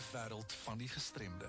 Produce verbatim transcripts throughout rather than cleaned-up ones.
Leefwêreld van die gestremde.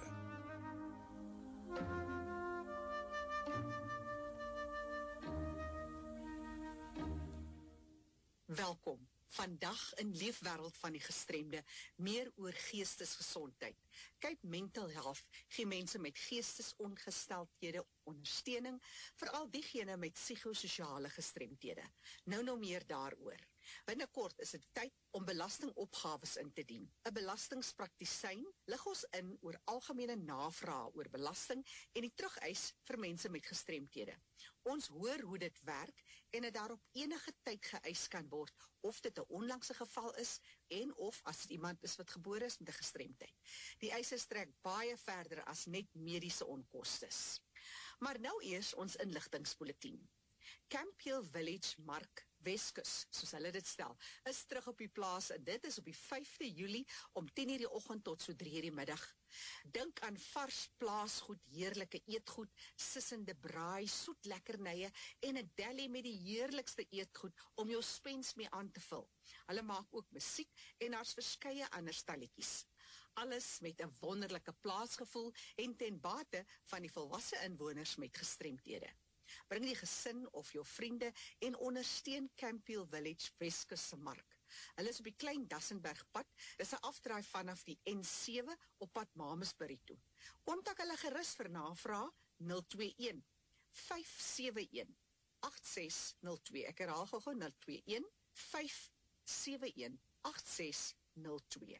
Welkom. Vandag in Leefwêreld van die gestremde, meer oor geestesgesondheid. Cape Mental Health gee mense met geestesongesteldhede ondersteuning, veral diegene met psigososiale gestremdhede. Nou nou meer daaroor. Binnekort is dit tyd om belastingopgawes in te dien. 'n Belastingspraktisyn lig ons in oor algemene navrae oor belasting en die terugeis vir mense met gestremdhede. Ons hoor hoe dit werk en dit daarop enige tyd geëis kan word, of dit 'n onlangse geval is en of as dit iemand is wat gebore is met 'n gestremdheid. Die eise strek baie verder as net mediese onkostes. Maar nou eers ons inligtingsbulletin. Camp Hill Village Mark Weskus, soos hulle dit stel, is terug op die plaas en dit is op die vyfde Julie om tien uur die oggend tot so drie uur die middag. Dink aan vars plaasgoed, heerlike eetgoed, sissende braai, soet lekkernye en 'n deli met die heerlikste eetgoed om jou spens mee aan te vul. Hulle maak ook musiek en daar's verskeie ander stalletjies. Alles met 'n wonderlike plaasgevoel en ten bate van die volwasse inwoners met gestremdhede. Bring die gesin of jou vriende en ondersteun Camp Hill Village Weskus se mark. Hulle is op die Klein Dassenbergpad, dis 'n afdraai vanaf die N sewe op pad Mamasbury toe. Kontak hulle gerus vir navrae nul twee een, vyf sewe een, agt ses nul twee. Ek herhaal gou nul twee een, vyf sewe een, agt ses nul twee.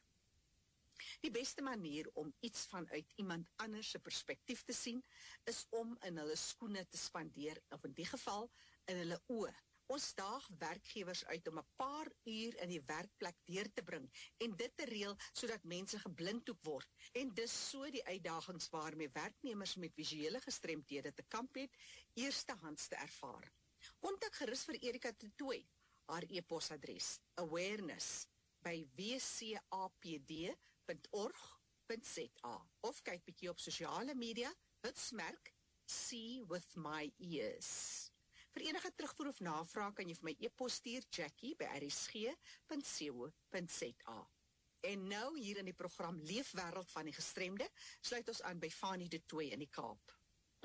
Die beste manier om iets vanuit iemand anders se perspektief te sien, is om in hulle skoene te spandeer, of in die geval, in hulle oë. Ons daag werkgewers uit om 'n paar uur in die werkplek deur te bring, en dit te reël, sodat mense geblinddoek word, en dis so die uitdagings waarmee werknemers met visuele gestremdhede te kamp het, eerstehands te ervaar. Kontak gerus vir Erika Totoy, haar e-posadres, awareness, by w c a p d punt org punt z a, of kyk bietjie op sosiale media, hitsmerk See With My Ears. Vir enige terugvoer of navraag kan jy vir my e-pos stuur, Jackie by r s g punt co punt z a. En nou hier in die program Leefwêreld van die gestremde, sluit ons aan by Fanie de Tooy in die Kaap.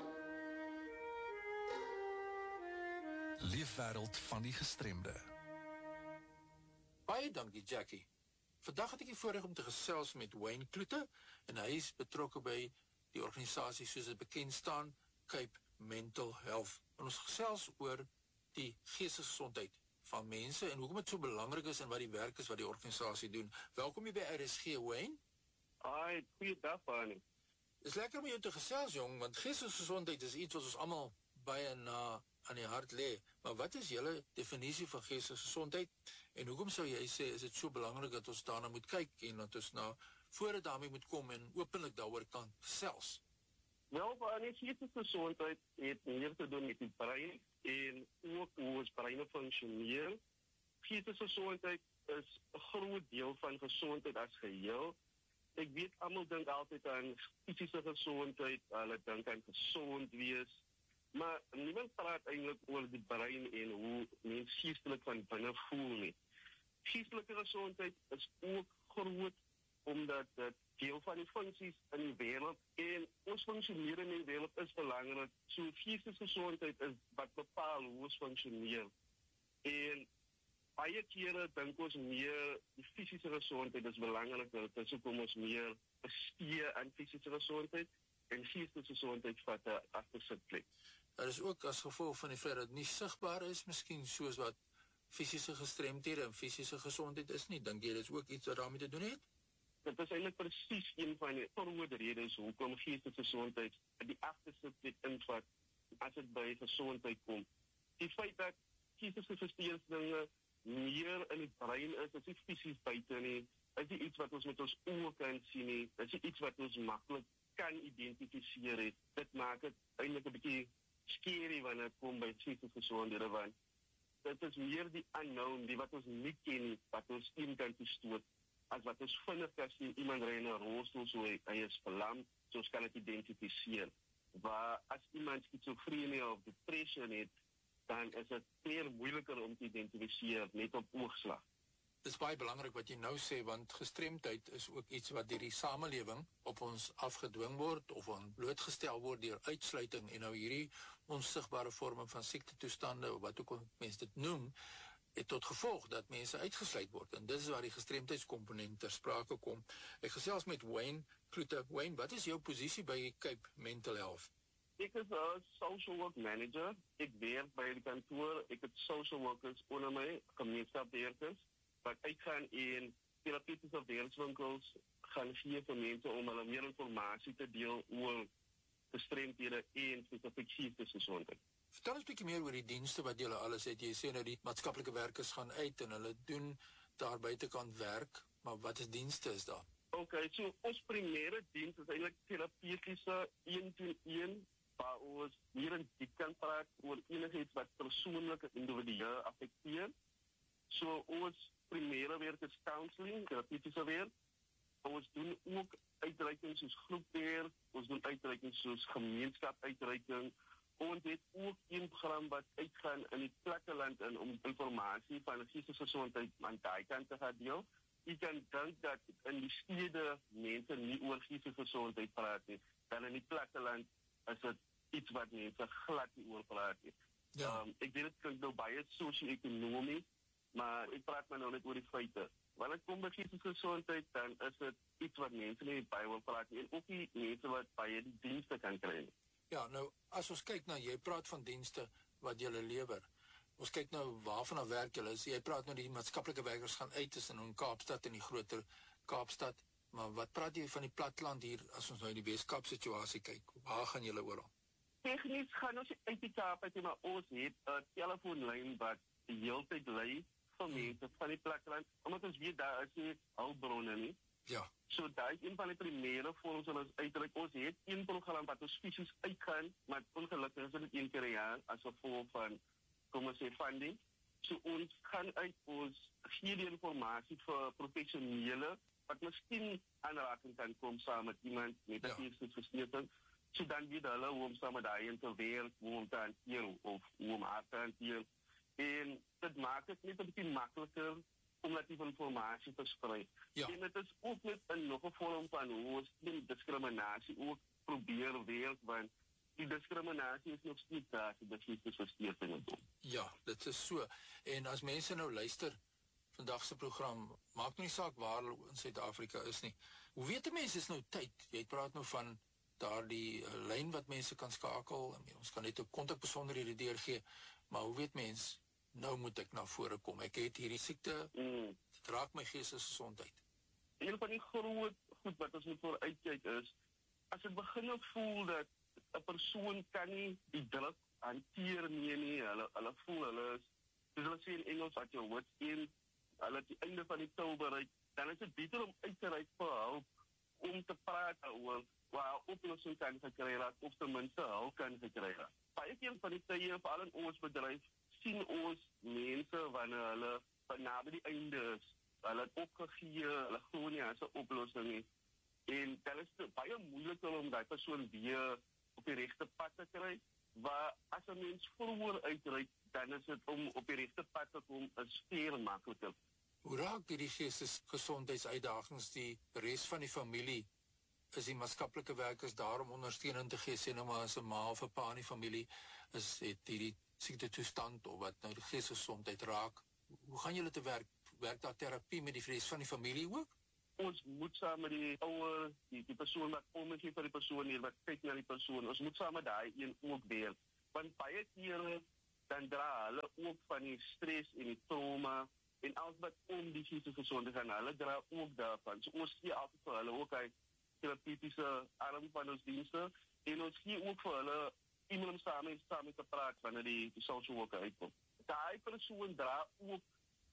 Leefwêreld van die gestremde. Baie dankie, Jackie. Vandag het ek die voorreg om te gesels met Wayne Kloete, en hy is betrokke by die organisasie soos dit bekend staan, Cape Mental Health. En ons gesels oor die geestesgesondheid van mense en hoekom dit so belangrik is en wat die werk is wat die organisasie doen. Welkom hier by R S G, Wayne. Hi, goeiedag, Annie. Is lekker om jou te gesels, jong, want geestesgesondheid is iets wat ons almal baie na aan die hart lê. Maar wat is julle definisie van geestesgesondheid? En hoekom sou jy sê, is dit so belangrik dat ons daarna moet kyk en dat ons na voor daarmee moet kom en openlik daaroor kan gesels? Wel, Annie, geestesgesondheid het meer te doen met die brein en ook hoe ons breine functioneer. Geestesgesondheid is 'n groot deel van gesondheid as geheel. Ek weet, almal dink altyd aan fisiese gesondheid, hulle dink aan gesond wees, maar niemand praat eintlik oor die brein en hoe mens geestelik van binne voel nie. Geestelike gesondheid is ook groot, omdat dit deel van die funksies in die wêreld en ons functioneer in die wêreld is belangrik. So geestesgesondheid is wat bepaal hoe ons functioneer. En baie kere dink ons meer die fisiese gesondheid is belangrik, dat dit is ook om ons meer bestee aan fisiese gesondheid en geestesgesondheid vat 'n agtersitplek. Daar is ook as gevolg van die feit dat het nie sigbaar is, miskien soos wat fisiese gestremdhede en fisiese gesondheid is nie. Dink jy dit is ook iets wat daarmee te doen het? Dit is eintlik presies een van die groot redes hoekom geestesgesondheid die agtersitplek invat as dit by gesondheid kom. Die feit dat geestesgesondheidsdinge meer in die brein is, is nie fisies buite nie, is nie iets wat ons met ons oë kan sien nie, is nie iets wat ons maklik kan identifiseer het. Dit maak het eintlik 'n bietjie scary wanneer het kom by geestesgesondhede, want dit is meer die unknown, die wat ons nie ken nie, wat ons in kan toestoot, as wat ons vinnig as iemand ry in 'n rolstoel, so hy, hy is verlam, so ons kan het identifiseer. Waar as iemand schizofrenie of depression het, dan is het meer moeiliker om te identifiseer, net op oogslag. Dit is baie belangrik wat jy nou sê, want gestremdheid is ook iets wat deur die samelewing op ons afgedwing word of on blootgestel word deur uitsluiting en nou hierdie onsigbare vorme van siektetoestande of wat ook al mense dit noem, het tot gevolg dat mense uitgesluit word. En dit is waar die gestremdheidskomponent ter sprake kom. Ek gesels met Wayne Kloete. Wayne, wat is jou posisie by Cape Mental Health? Ek is 'n social work manager. Ek werk by die kantoor. Ek het social workers onder my, gemeenskapswerkers, wat uitgaan in terapeutiese werkswinkels, gaan gee vir mense om hulle meer informasie te deel oor gestremdhede en spesifiek geestesgesondheid. Vertel ons 'n bietjie meer oor die dienste wat julle alles het. Jy sê nou die maatskaplike werkers gaan uit en hulle doen daar buitekant werk, maar wat is dienste is daar? Okay, so ons primêre diens is eintlik terapeutiese een-to-een, waar ons hier in diep kan praat oor enigiets wat persoonlike individue affekteer. So ons primêre werk is counseling, terapeutiese werk. Ons doen ook uitreiking soos groepwerk, ons doen uitreiking soos gemeenskapsuitreiking. Ons het ook een program wat uitgaan in die platteland in om informasie van geestesgesondheid aan daai kant te gaan deel. Jy kan dink dat in die stede mense nie oor geestesgesondheid praat nie. Dan in die platteland is dit iets wat mense glad nie oor praat nie. Ja. Um, ek weet dit klink nou baie sosio-ekonomies, maar ek praat maar nou net oor die feite. Wanneer dit kom by geestesgesondheid, dan is dit iets wat mense nie baie oor praat nie. En ook die mense wat baie die dienste kan kry nie. Ja, nou, as ons kyk na, jy praat van dienste wat julle lewer. Ons kyk nou waarvan af werk julle is. Jy praat nou die maatskaplike werkers gaan uit tussen in Kaapstad en die groter Kaapstad. Maar wat praat jy van die platteland hier as ons nou in die Weskaap situasie kyk? Waar gaan julle oral? Tegnies gaan ons uit die Kaap uit, maar ons het 'n telefoonlyn wat die hele tyd lei vir mense van die platteland, omdat ons weet daar is nie hulpbronne nie. Ja. So daai is een van die primêre vorms wat ons uitreik. Ons het een program wat ons fisies uitgaan, maar ongelukkig is dit een keer 'n jaar as gevolg van, kom ons sê, funding. So ons gaan uit, ons gee die informasie vir professionele wat miskien aanraking kan kom saam met iemand met 'n Ja. geestesgestremdheid. So dan weet hulle hoe om saam met daai in te werk, hoe om te hanteer of hoe om haar te hanteer. En dit maak het net 'n bietjie makliker om dat die informasie te versprei. Ja. En dit is ook net 'n nog 'n vorm van hoe ons die diskriminasie ook probeer werk, want die diskriminasie is nog steeds daar, die geestesgestremdheid. Ja, dit is so. En as mense nou luister, vandag se program, maak nie saak waar hulle in Suid-Afrika is nie. Hoe weet 'n mens is nou tyd? Jy praat nou van daardie uh, lyn wat mense kan skakel. En ons kan net 'n kontakbesonderhede deurgee, maar hoe weet mens nou moet ek na vore kom? Ek het hierdie siekte, Mm. dit raak my geestesgesondheid. Een van die groot goed wat ons moet vooruitkyk is, as dit begin voel dat 'n persoon kan nie die druk hanteer nie, nie hulle, hulle voel hulle is, soos hulle sê in Engels, at your wits end, hulle het die einde van die touw bereik, dan is dit beter om uit te reik vir hulp, om te praat oor waar oplossing kan gekry raak, of ten minste hulp kan gekry raak. Baie keer van die tye, veral in ons bedryf, sien ons mense wanneer hulle van naby die einde is, hulle het opgegee, hulle glo nie as 'n oplossing nie. En dan is dit baie moeiliker om daai persoon weer op die regte pad te kry, waar as 'n mens vroeër uitreik, dan is dit om op die regte pad te kom, is veel makliker. Hoe raak hierdie geestesgesondheidsuitdagings die res van die familie? Is die maatskaplike werkers daar om ondersteuning te gee, sê nou maar as 'n ma of 'n pa in die familie is het hierdie siektetoestand of wat nou die geestesgesondheid raak? Hoe gaan julle te werk? Werk daar terapie met die res van die familie ook? Ons moet saam met die ouer, die, die persoon wat omgee vir die persoon hier, wat kyk na die persoon, ons moet saam met daai een ook werk. Want baie kere dan dra hulle ook van die stres en die trauma en alles wat om die geestesgesondheid gaan, hulle dra ook daarvan. So ons gee altyd vir hulle ook uit terapeutiese arm van ons dienste en ons gee ook vir hulle iemand om saam mee, saam mee te praat wanneer die, die social worker uitkom. Daai persoon dra ook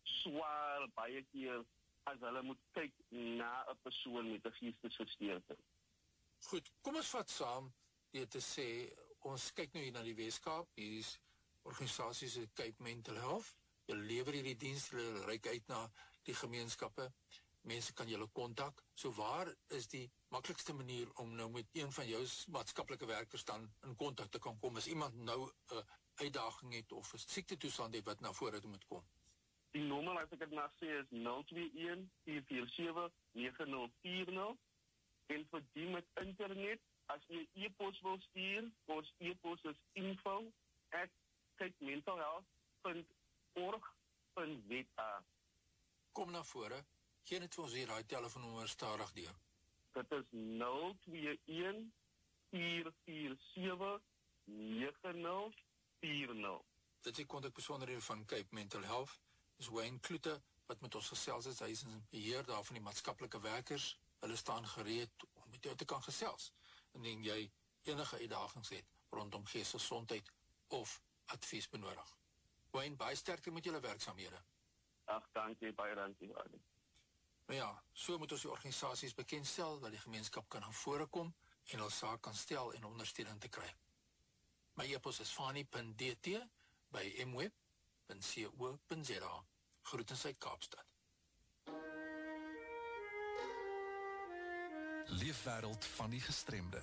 swaar baie keer as hulle moet kyk na 'n persoon met 'n geestesgestremdheid. Goed, kom ons vat saam deur te sê, ons kyk nou hier na die Weskaap, hier is organisasies soos Cape Mental Health, julle lewer hierdie dienste, julle reik uit na die gemeenskappe, mense kan julle kontak, so waar is die maklikste manier om nou met een van jou maatskaplike werkers dan in kontak te kan kom, as iemand nou 'n uh, uitdaging het of 'n siektetoestand het wat na vore toe moet kom? Die nommer, as ek dit mag sê, is nul twee een vier vier sewe nege nul vier nul. En vir die met internet, as jy e-pos wil stuur, ons e-pos is info at cape mental health punt org punt z a. Kom na vore, gee net vir ons hier daai telefoonnommer stadig deur. Dit is nul twee een vier vier sewe nege nul vier nul. Dit is die kontakbesonderhede van Cape Mental Health. Dis Wayne Kloete wat met ons gesels is. Hy is in beheer daar van die maatskaplike werkers. Hulle staan gereed om met jou te kan gesels indien jy enige uitdagings het rondom geestesgesondheid of advies benodig. Wayne, baie sterkte met julle werksaamhede. Ag, dankie, baie dankie. Adi. Nou ja, so moet ons die organisasies bekendstel dat die gemeenskap kan aan vore kom en hul saak kan stel en ondersteuning te kry. My e-pos is fani punt d t by m web punt co punt z a. Groetens uit Kaapstad. Leefwêreld van die gestremde.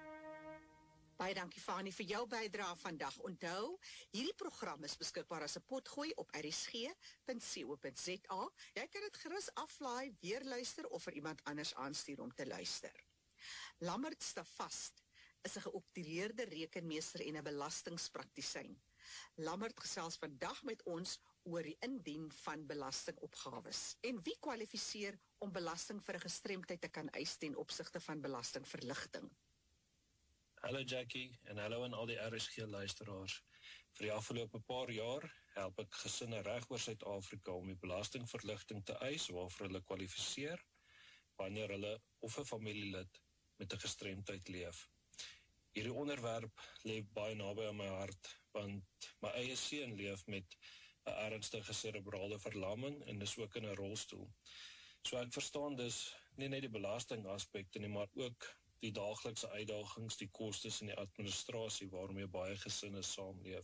Baie dankie Fani vir jou bydrae vandag. Onthou, hierdie program is beskikbaar as 'n potgooi op r s g punt co punt z a. Jy kan dit gerus aflaai, weer luister of vir iemand anders aanstuur om te luister. Lambert Stavast is 'n geoptereerde rekenmeester en 'n belastingspraktisyn. Lambert gesels vandag met ons oor die indien van belastingopgawes. En wie kwalifiseer om belasting vir 'n gestremdheid te kan eis ten opsigte van belastingverligting? Hallo Jackie en hallo aan al die R S G luisteraars. Vir die afgelope paar jaar help ek gesinne reg oor Suid-Afrika om die belastingverligting te eis waarvoor hulle kwalifiseer wanneer hulle of 'n familielid met 'n gestremdheid leef. Hierdie onderwerp lê baie naby aan my hart want my eie seun leef met 'n ernstige serebrale verlamming en is ook in 'n rolstoel. So ek verstaan dus nie net die belastingaspekte nie, maar ook die daaglikse uitdagings, die kostes en die administrasie waarmee baie gesinne saamleef.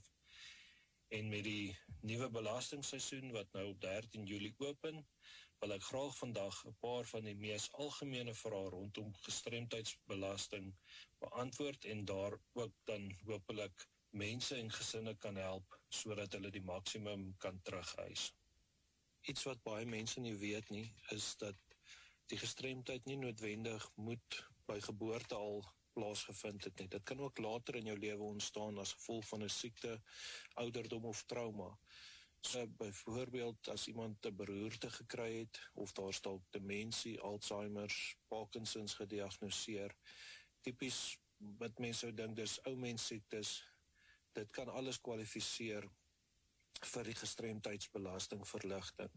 En met die nuwe belastingseisoen wat nou op dertien Julie open, wil ek graag vandag 'n paar van die mees algemene vrae rondom gestremdheidsbelasting beantwoord en daar ook dan hopelik mense en gesinne kan help sodat hulle die maksimum kan terugeis. Iets wat baie mense nie weet nie, is dat die gestremdheid nie noodwendig moet by geboorte al plaasgevind het nie. Dit kan ook later in jou lewe ontstaan as gevolg van 'n siekte, ouderdom of trauma. So byvoorbeeld as iemand 'n beroerte gekry het of daar dalk demensie, Alzheimer's, Parkinsons gediagnoseer. Tipies wat mense sou dink dis ou mens siektes. Dit kan alles kwalifiseer vir die gestremdheidsbelastingverligting.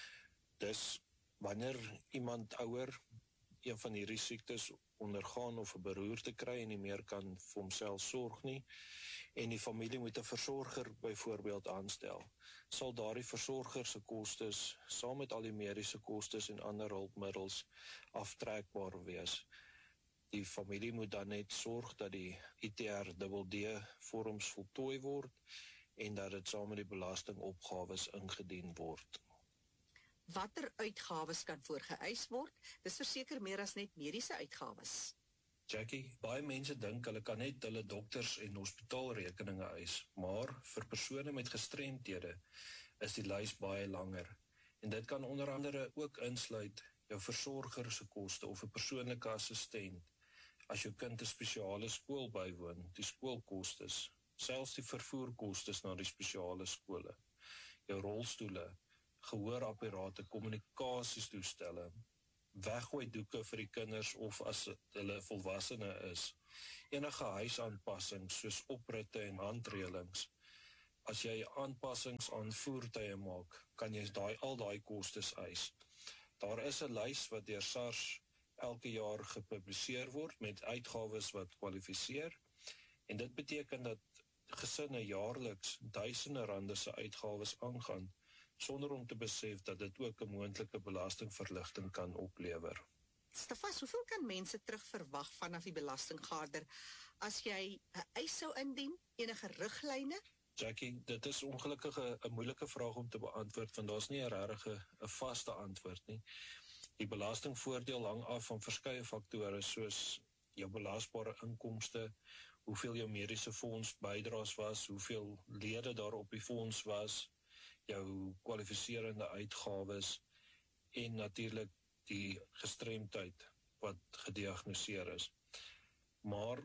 Dis wanneer iemand ouer een van hierdie siektes ondergaan of 'n beroerte kry en nie meer kan vir homself sorg nie en die familie moet 'n versorger byvoorbeeld aanstel, sal daardie versorger se kostes saam met al die mediese kostes en ander hulpmiddels aftrekbaar wees. Die familie moet dan net sorg dat die I T R D D vorms voltooi word en dat dit saam met die belastingopgawes ingedien word. Watter uitgawes kan voorgeëis word? Dis verseker meer as net mediese uitgawes. Jackie, baie mense dink hulle kan net hulle dokters en hospitaalrekeninge eis, maar vir persone met gestremdhede is die lys baie langer. En dit kan onder andere ook insluit jou versorger se koste of 'n persoonlike assistent. As jou kind 'n spesiale skool bywoon, die skoolkostes, selfs die vervoerkostes na die spesiale skole, jou rolstoele, gehoorapparate, kommunikasiestoestelle, weggooi doeke vir die kinders of as hulle volwassene is, enige huisaanpassings soos opritte en handreëlings. As jy aanpassings aan voertuie maak, kan jy daai al daai kostes eis. Daar is 'n lys wat deur SARS elke jaar gepubliseer word met uitgawes wat kwalifiseer en dit beteken dat gesinne jaarliks duisende rande se uitgawes aangaan sonder om te besef dat dit ook 'n moontlike belastingverligting kan oplewer. Stefas, hoeveel kan mense terugverwag vanaf die belastinggaarder as jy 'n eis sou indien, enige riglyne? Jackie, dit is ongelukkig 'n moeilike vraag om te beantwoord want daar's nie 'n regte 'n vaste antwoord nie. Die belastingvoordeel hang af van verskeie faktore soos jou belasbare inkomste, hoeveel jou mediese fonds bydraes was, hoeveel lede daar op die fonds was, jou kwalifiserende uitgawes en natuurlik die gestremdheid wat gediagnoseer is. Maar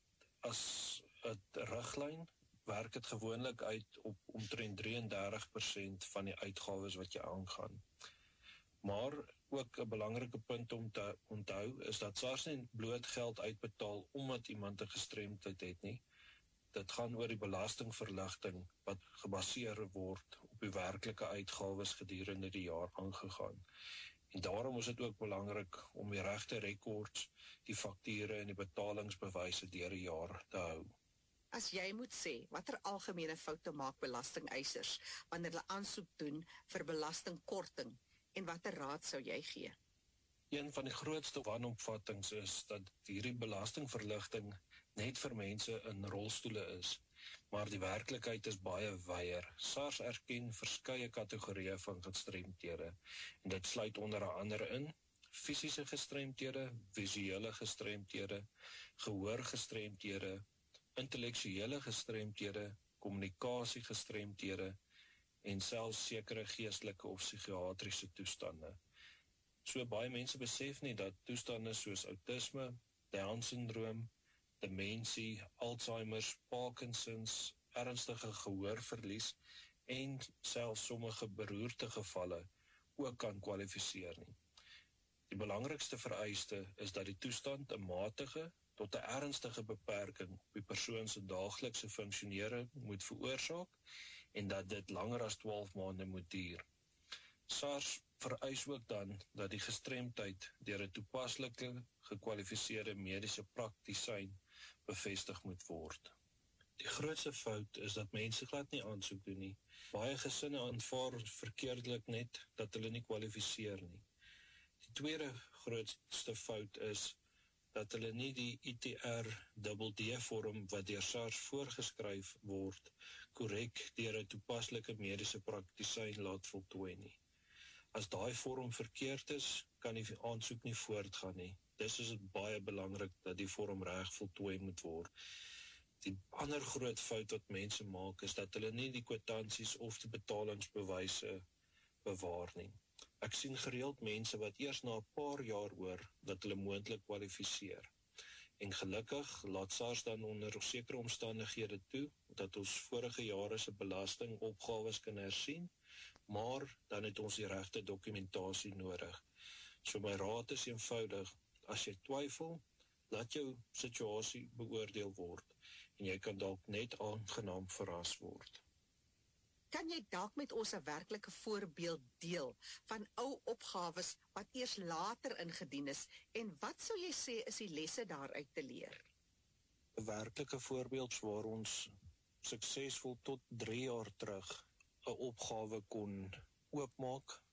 as 'n riglyn werk dit gewoonlik uit op omtrent drie en dertig persent van die uitgawes wat jy aangaan. Maar ook 'n belangrike punt om te onthou is dat SARS nie bloot geld uitbetaal omdat iemand 'n gestremdheid het nie. Dit gaan oor die belastingverligting wat gebaseer word op die werklike uitgawes gedurende die jaar aangegaan. En daarom is dit ook belangrik om die regte rekords, die fakture en die betalingsbewyse deur die jaar te hou. As jy moet sê, watter algemene foute maak belastingeisers wanneer hulle aansoek doen vir belastingkorting en watter raad sou jy gee? Een van die grootste wanopvattings is dat hierdie belastingverligting net vir mense in rolstoele is, maar die werklikheid is baie wyeer. SARS erken verskeie kategorieë van gestremdhede en dit sluit onder andere in fisiese gestremdhede, visuele gestremdhede, gehoorgestremdhede, intellektuele gestremdhede, kommunikasiegestremdhede en selfs sekere geestelike of psigiatriese toestande. So baie mense besef nie dat toestande soos autisme, Down-syndroom, demensie, Alzheimer's, Parkinson's, ernstige gehoorverlies en selfs sommige beroertegevalle ook kan kwalifiseer nie. Die belangrikste vereiste is dat die toestand 'n matige tot 'n ernstige beperking op die persoon se daaglikse funksionering moet veroorsaak en dat dit langer as twaalf maande moet duur. SARS vereis ook dan dat die gestremdheid deur 'n toepaslike gekwalifiseerde mediese praktisyn bevestig moet word. Die grootste fout is dat mense glad nie aansoek doen nie. Baie gesinne aanvaar verkeerdelik net dat hulle nie kwalifiseer nie. Die tweede grootste fout is dat hulle nie die I T R D D vorm wat deur SARS voorgeskryf word, korrek deur 'n toepaslike mediese praktisyn laat voltooi nie. As daai vorm verkeerd is, kan die aansoek nie voortgaan nie. Dis is dit baie belangrik dat die vorm reg voltooi moet word. Die ander groot fout wat mense maak is dat hulle nie die kwitansies of die betalingsbewyse bewaar nie. Ek sien gereeld mense wat eers na 'n paar jaar hoor dat hulle moontlik kwalifiseer. En gelukkig laat SARS dan onder sekere omstandighede toe dat ons vorige jare se belastingopgawes kan hersien, maar dan het ons die regte dokumentasie nodig. So my raad is eenvoudig, as jy twyfel, laat jou situasie beoordeel word en jy kan dalk net aangenaam verras word. Kan jy dalk met ons 'n werklike voorbeeld deel van ou opgawes wat eers later ingedien is en wat sou jy sê is die lesse daaruit te leer? 'n Werklike voorbeeld waar ons suksesvol tot drie jaar terug 'n opgawe kon oopmaak,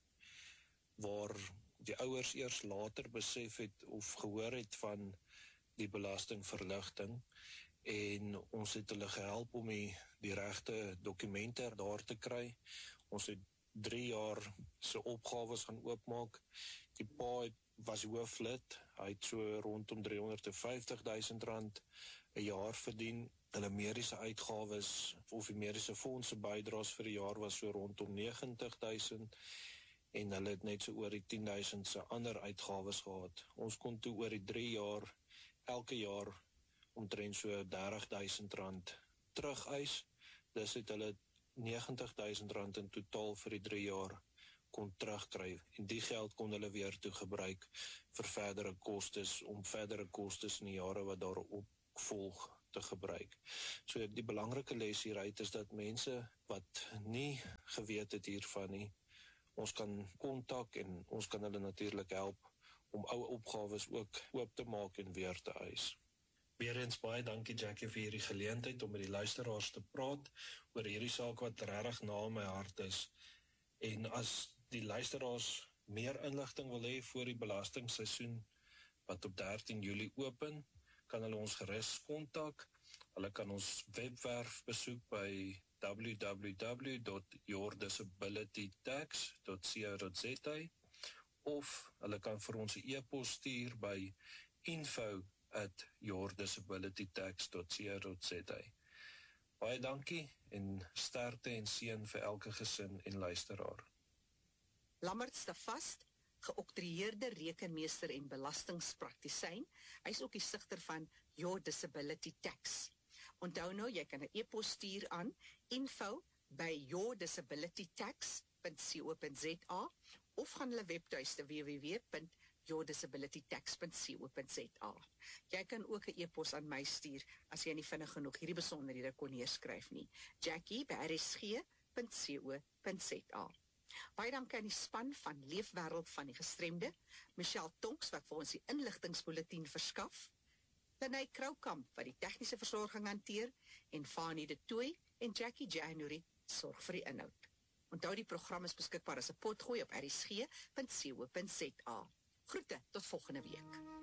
waar die ouers eers later besef het of gehoor het van die belastingverligting en ons het hulle gehelp om die, die regte dokumente daar te kry. Ons het drie jaar se opgawes gaan oopmaak. Die pa het, was hooflid, hy het so rondom driehonderdvyftigduisend rand 'n jaar verdien. Hulle mediese uitgawes of die mediese fondse bydraes vir die jaar was so rondom negentigduisend en hulle het net so oor die tienduisend se ander uitgawes gehad. Ons kon toe oor die drie jaar elke jaar omtrent so dertigduisend rand terugeis. Dis het hulle negentigduisend rand in totaal vir die drie jaar kon terugkry. En die geld kon hulle weer toe gebruik vir verdere kostes, om verdere kostes in die jare wat daarop volg te gebruik. So die belangrike les hieruit is dat mense wat nie geweet het hiervan nie, ons kan kontak en ons kan hulle natuurlik help om ou opgawes ook oop te maak en weer te eis. Weereens baie dankie Jackie vir hierdie geleentheid om met die luisteraars te praat oor hierdie saak wat regtig na my hart is. En as die luisteraars meer inligting wil hê voor die belastingseisoen wat op dertien Julie open, kan hulle ons gerus kontak. Hulle kan ons webwerf besoek by w w w dot your disability tax dot co dot z a of hulle kan vir ons 'n e-pos stuur by info at your disability tax dot co dot z a. Baie dankie en sterkte en seën vir elke gesin en luisteraar. Lammert Stavast, geoktroeëerde rekenmeester en belastingspraktisyn. Hy is ook die stigter van Your Disability Tax. Onthou nou, jy kan 'n e-pos stuur aan info by your disability tax dot co dot za of gaan hulle webtuiste w w w dot your disability tax dot co dot za. Jy kan ook 'n e-pos aan my stuur as jy nie vinnig genoeg hierdie besonderhede kon neerskryf nie. Jackie by r s g dot co dot za. Baie dankie aan die span van Leefwêreld van die Gestremde, Michelle Tonks wat vir ons die inligtingsbulletin verskaf, Lenay Kroukamp wat die tegniese versorging hanteer en Fanie de Tooy en Jackie January sorg vir die inhoud. Onthou die program is beskikbaar as 'n potgooi op r s g dot co dot za. Groete tot volgende week.